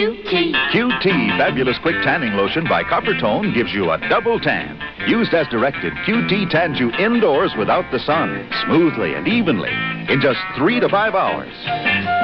QT Fabulous Quick Tanning Lotion by Coppertone gives you a double tan. Used as directed, QT tans you indoors without the sun, smoothly and evenly, in just 3 to 5 hours.